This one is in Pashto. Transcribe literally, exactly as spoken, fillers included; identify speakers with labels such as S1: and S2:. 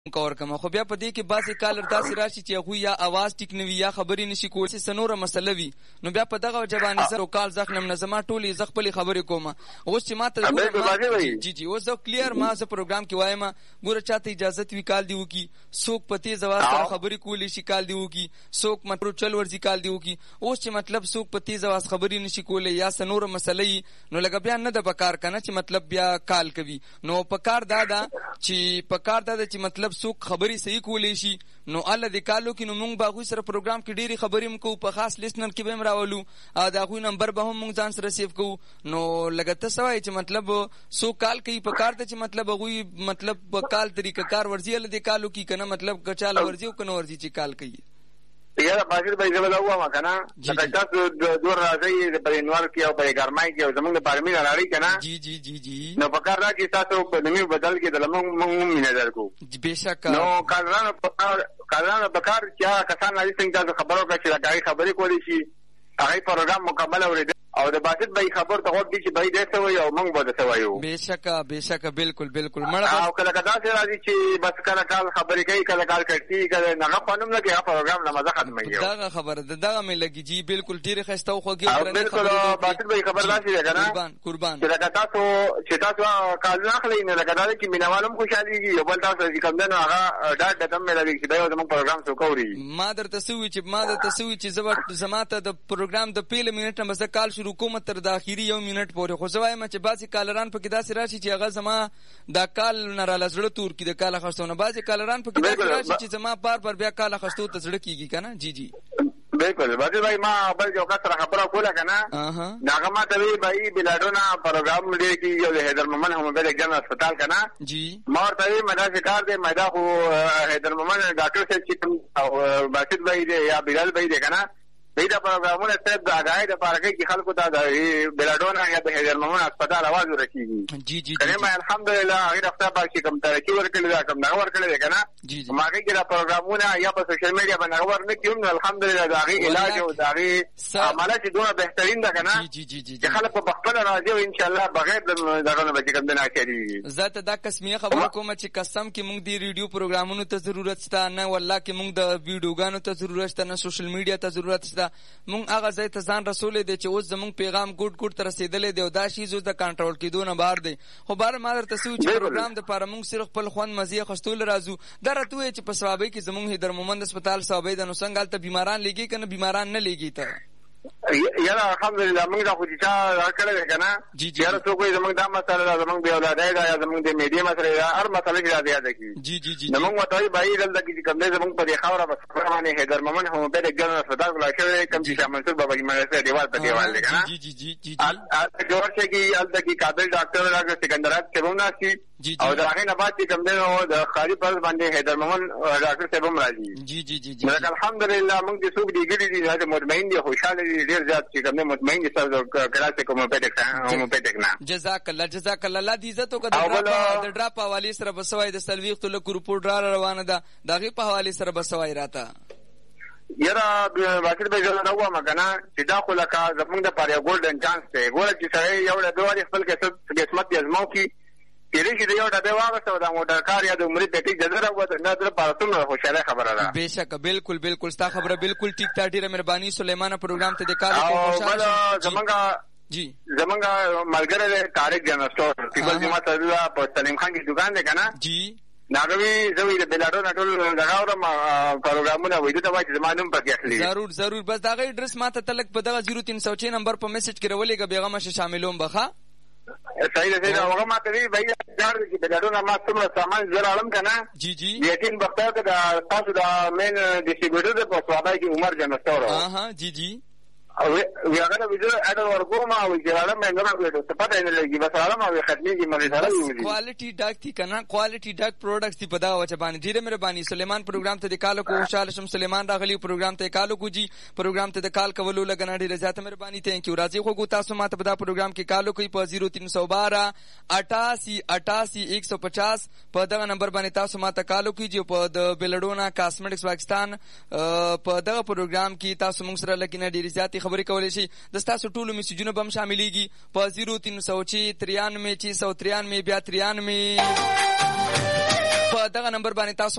S1: کور کما خو بیا په دې کې باسي کالر داسې راشي چې هغوی یا اواز ټیک نه وي یا خبرې نشي کولی څه نوره مسله وي نو بیا په دغه وجه باندې زه کال زخم نه زما ټولې زه خپلې خبرې کوم اوس چې ما ته جی جی اوس زه کلیر ما زه پروګرام کې وایم ګوره چاته اجازت وي کال دی وکي څوک په تیز اواز سره خبرې کولی شي کال دی وکي څوک مطلب چل ورځي کال دی وکي اوس چې مطلب څوک په تیز اواز خبرې نشي کولی یا څه نوره مسله نو لکه بیا نه د پکار کنه چې مطلب بیا کال کوي نو پکار دا ده چې پکار دا ده چې مطلب څوک خبرې صحیح کولی شي نو الله دې کالو کې نو موږ به هغوی سره پروګرام کې ډېرې خبرې هم کوو په خاص لیسنر کې به هم راولو او د هغوی نمبر به هم موږ ځان سره سیف کوو نو لکه ته څه وایې چې مطلب څوک کال کوي په کار ته چې مطلب هغوی مطلب په کال طریقه کار ورځي الله دې کالو کې که نه مطلب که چاله ورځي او که نه ورځي چې کال کوي
S2: یاره باشر بھائی زه به دا ووایم که نه لکه تاسو دور راځئ په انوار کې او په ګرمای کې او زموږ د پارمي راړئ که نه
S1: جی جی جی جی
S2: نو په کار دا چې تاسو په نوي بدل کې د موږ موږ مینه درکو
S1: بېشکه
S2: نو کارانو کارانو په کار چې هغه کسان راځي څنګه تاسو خبرو کړه چې هغې خبرې کولی شي هغې پروګرام مکمل اورېدل او د باسط بھائی خبر ته غوږ دي چې بھائی دی څه وایي او موږ به د څه وایو
S1: بېشکه بېشکه بالکل بالکل
S2: او کله که داسې راځي چې بس کله کال خبرې کوي کله کال کټي کله هغه خو نوم لګي هغه پروګرام نه مزه ختموي
S1: دغه خبره ده دغه مې لګي جي بالکل ډېرې ښایسته او خوږې
S2: او بالکل باسط بھائی خبر داسې دی که نه
S1: قربان قربان
S2: چې لکه تاسو چې تاسو کالونه اخلئ نو لکه دا دی چې مینهوال هم خوشحالېږي یو بل تاسو چې کوم دی نو هغه ډاډ ډډ هم مېلوېږي چې دا یو زموږ پروګرام څوک اوري
S1: ما درته څه وي چې ما درته څه وي چې زه به زما ته د پروګرام د پیله منټ نه به زه کال شروع کوم تر د اخري یو منټ پورې خو زه وایم چې بعضې کالران پکې داسې راشي چې هغه زما دا کال نه راله زړه تور کړي د کال اخیستو نه بعضې کالران پکې داسې راشي چې زما بار بار بیا کال اخیستو ته زړه کېږي که نه جی جی
S2: بالکل باسط بھائی ما بل یو کس سره خبره کوله که نه نو هغه ما ته وایي بھائی بلاډونه پروګرام ډېر کېږي او د حیدرمومن هموبیل جنرال هسپتال که نه
S1: جی
S2: ما ورته وایي مې داسې کار دی مې دا خو حیدرمومن ډاکټر صاحب چې کوم او باسط بھائی دی یا بلال بھائی دی که نه دوی دا پروګرامونه صرف د اګاهۍ دپاره کوي چې خلکو ته د بلاډونه یا د حیدرمومن هسپتال اواز ورسېږي
S1: جی جی
S2: کنې ما الحمدلله هغې رفتار پاک چې کوم ترقي ورکړې ده کوم دغه ورکړی دی که نه ما هغې کې دا پروګرامونه یا په سوشل میډیا باندې هغه ور نه کړي هم نو الحمدلله د هغې علاج او د هغې عمله چې دونه بهترین ده که نه چې خلک په پخپله راځي او انشاءالله بغیر د دغه نه به چې کوم دی نه اچارېږي
S1: زه ته دا قسمیه خبره کومه چې قسم کې موږ د ریډیو پروګرامونو ته ضرورت شته نه والله کې موږ د ویډیوګانو ته ضرورت شته نه سوشل میډیا ته ضرورت شته موږ هغه ځای ته ځان رسولی دی چې اوس زموږ پیغام ګوټ ګوټ ته رسېدلی دی او دا شیز اوس د کنټرول کېدو نه بهر دی خو بهر ما درته څه وي چې پروګرام دپاره موږ صرف خپل خوند مزې اخیستو له راځو دا راته ووایې چې په صوابۍ کې زموږ حیدرمومند هسپتال صوابۍ ده نو څنګه هلته بیماران لېږي که نه بیماران نه لېږي ته
S2: یاره الحمدلله موږ دا خو چې چا هغه کړی دی که نه یاره څوک وایي زموږ دا مسله ده زموږ بې اولادۍ ده یا زموږ د معدې مسله ده هر مسله چې راته یاده کړي نو موږ ورته وایي بهي دلته کې چې کوم دی زموږ په دې خاوره په سفره باندې حیدرمومند هموبیل جنرال هسپتال ولاړ شوی دی کوم چې شاه منصور باباجي مدرسې دیوال په دیوال دی که نه هلته جوړ شي کې هلته کې قابل ډاکټر ډاکټر سکندرات صاحب هم ناست دي او د هغې نه بعد چې کوم دی نو د خالي فرض باندې حیدرمومند ډاکټر صاحب هم راځي لکه الحمدلله موږ چې څوک ډېګري دي دا مطمئن دي خوشحاله دي ډېر زیات چې کوم دی مطمئن دي ستاسو کلاسیک هوموپیټک نه
S1: جزاک الله جزاک الله الله دې عزت وکړه د ډرا په حوالې سره به څه وایي د څلوېښتو لکو روپو ډرا روانه ده د هغې په حوالې سره به څه وایي راته
S2: یاره باسط بھائی زه دا ووایم که نه چې دا خو لکه زموږ دپاره یو ګولډن چانس دی ګوره چې سړی یو ډبې وارې خپل قسمت دې ازمو کړي تېرې شي د یو ډبې واغسته او د موټر کار یا د عمرې پټۍ د ده راووته دا د لپاره څومره خوشحالۍ خبره ده
S1: بېشکه بالکل بالکل ستا خبره بالکل ټیک ده ډېره مهرباني سلیمانه پروګرام ته دې کال
S2: او بل زموږ
S1: جی
S2: زموږ ملګری دی طارق جنرال سټور پیپل جماعت صدیله په سلیم خان کې دوکان دی که نه
S1: جی
S2: نو هغه وي زه وي د بلاډو نه ټول دغه اورم پروګرامونه وایي ده ته وایي چې زما نوم پکې اخلي
S1: ضرور ضرور بس د هغې اډرس ما ته ته لږ په دغه زیرو تین سو چھ نمبر په میسج کې راولېږه بېغمه شه شاملوم به ښه
S2: صحیح ده صحیح ده هغه ما ته وایي بھائی جاړ دی چې بلاډو نه ما څومره سامان زه راوړم که نه
S1: جی جی
S2: یقین بخته که د تاسو د مین ډسټریبیوټر دی په صوابۍ کې عمر جنرال سټور
S1: جی جی
S2: وی هغه نه ویډیو اډر ورکوم او چې راړم مې نه راوړم څه پته نه لګي بس راړم او ختمېږي مې سره وي
S1: کوالټي ډاک دي که نه کوالټي ډاک پروډکټس دي په دغه وجه باندې ډېره مهرباني سلیمان پروګرام ته د کالو کو خوشحاله شم سلیمان راغلی پروګرام ته کالو کو جي پروګرام ته د کال کولو لږ نه ډېره زیاته مهرباني تھینک یو راځئ خو تاسو ما ته په دا پروګرام کې کالو کوي په زیرو تین سو بارہ اٹھاسی اٹھاسی ایک سو پچاس په دغه نمبر باندې تاسو ما ته کالو کوي چې په د بلډونا کاسمیټکس پاکستان په دغه پروګرام کې تاسو موږ سره لکه نه ډېرې زیاتې خبرې کولی شئ د ستاسو ټولو میسجونه به هم شاملېږي په زیرو تین سو چھ ترانوے چھ سو ترانوے بیا ترانوے په دغه نمبر باندې تاسو